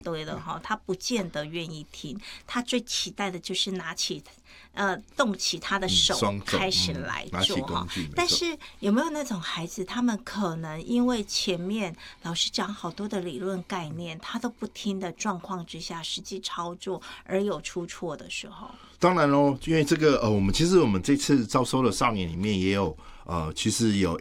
对了哈，他不见得愿意听，他最期待的就是动起他的手开始来做哈。但是有没有那种孩子，他们可能因为前面老师讲好多的理论概念，他都不听的状况之下，实际操作而有出错的时候？ 当然咯，因为这个我们这次招收的少年里面也有其实有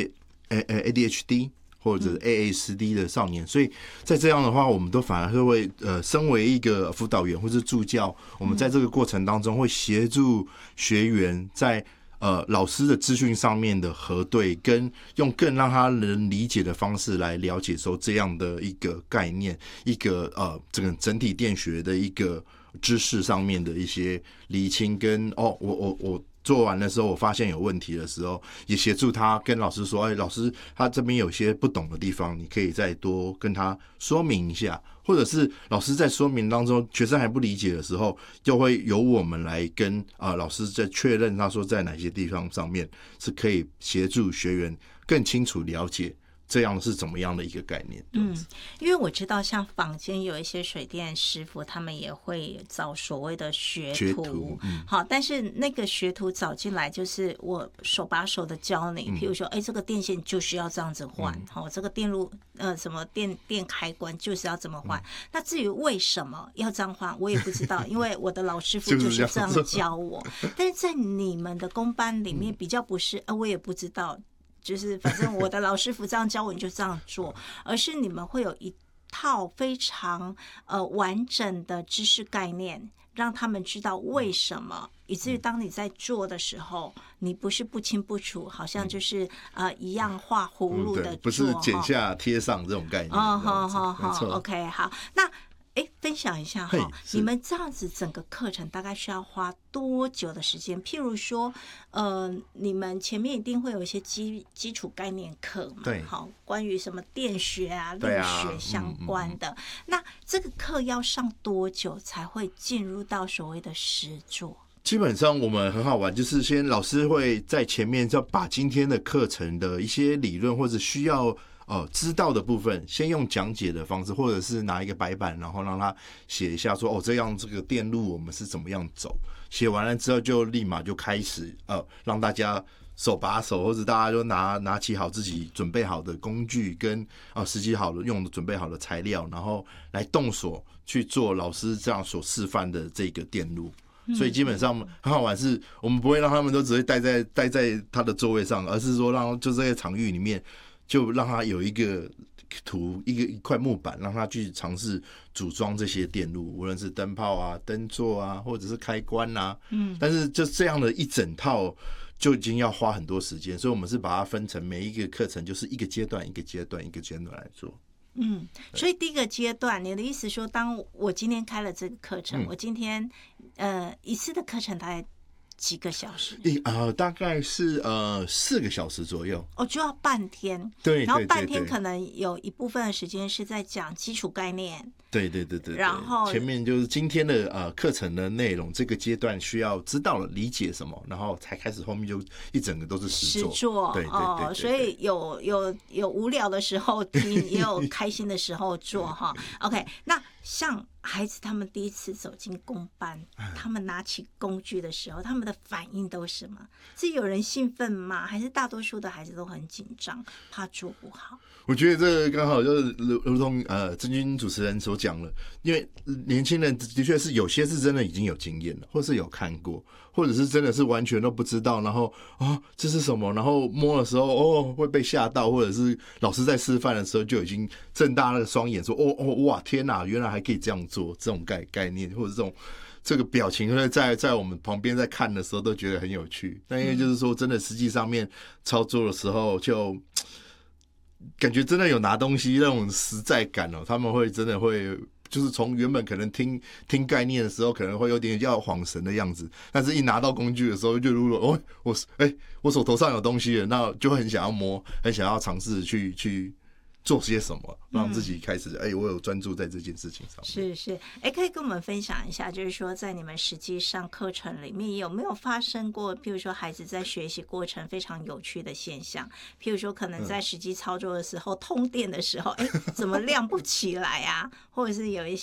ADHD 或者 AASD 的少年，所以在这样的话，我们都反而会身为一个辅导员或是助教，我们在这个过程当中会协助学员在老师的资讯上面的核对，跟用更让他能理解的方式来了解说这样的一个概念，一个这个整体电学的一个知识上面的一些厘清跟我做完的时候，我发现有问题的时候，也协助他跟老师说：“老师，他这边有些不懂的地方，你可以再多跟他说明一下。”或者是老师在说明当中，学生还不理解的时候，就会由我们来跟老师在确认，他说在哪些地方上面是可以协助学员更清楚了解。这样是怎么样的一个概念？ 因为我知道像坊间有一些水电师傅，他们也会找所谓的学徒，好，但是那个学徒找进来就是我手把手的教你，譬如说，这个电线就是要这样子换，这个电路什么电开关就是要怎么换。那至于为什么要这样换，我也不知道，因为我的老师傅就是这样教我。但是在你们的公班里面比较不是，我也不知道。就是反正我的老师傅这样教我，你就这样做，而是你们会有一套非常完整的知识概念，让他们知道为什么，以至于当你在做的时候，你不是不清不楚，好像就是一样画葫芦的做， 不是剪下贴上这种概念。 好 ，OK， 好，那。分享一下哈，你们这样子整个课程大概需要花多久的时间？譬如说，你们前面一定会有一些基础概念课嘛， 对， 好，关于什么电学啊、力学相关的。那这个课要上多久才会进入到所谓的实作？ 基本上我们很好玩，就是先老师会在前面就把今天的课程的一些理论或者需要知道的部分，先用讲解的方式，或者是拿一个白板，然后让他写一下说这样这个电路我们是怎么样走。写完了之后，就立马就开始让大家手把手，或者大家就拿起好自己准备好的工具跟实际好的准备好的材料，然后来动手去做老师这样所示范的这个电路。所以基本上很好玩，是我们不会让他们都只会待在他的座位上，而是说让就这个场域里面。就让他有一个图，一块木板，让他去尝试组装这些电路，无论是灯泡啊、灯座啊，或者是开关啊。但是就这样的一整套就已经要花很多时间，所以我们是把它分成每一个课程，就是一个阶段一个阶段来做。 所以第一个阶段，你的意思说，当我今天开了这个课程，我今天一次的课程大概几个小时？ 大概是4个小时左右。 就要半天。 对， 然后半天可能有一部分的时间是在讲基础概念。 对。然后前面就是今天的课程的内容，这个阶段需要知道了理解什么，然后才开始后面就一整个都是实作。对。 所以有无聊的时候听，也有开心的时候做哈。OK， 那像孩子他们第一次走进公班，他们拿起工具的时候，他们的反应都是什么？是有人兴奋吗？还是大多数的孩子都很紧张，怕做不好？ 我觉得这个刚好就是如同郑钧主持人所讲了，因为年轻人的确是有些是真的已经有经验了，或是有看过，或者是真的是完全都不知道，然后这是什么，然后摸的时候会被吓到，或者是老师在示范的时候就已经睁大那个双眼说哇天哪，原来还可以这样做，这种概念或者这个表情会在我们旁边在看的时候都觉得很有趣。但因为就是说真的实际上面操作的时候就感觉真的有拿东西那种实在感他们会真的会就是从原本可能听概念的时候可能会有点要恍神的样子，但是一拿到工具的时候就如果我手头上有东西了，那就会很想要摸，很想要尝试去做些什么，让自己开始我有专注在这件事情上面。 是可以跟我们分享一下，就是说在你们实际上课程里面有没有发生过譬如说孩子在学习过程非常有趣的现象，譬如说可能在实际操作的时候通电的时候怎么亮不起来啊，或者是有一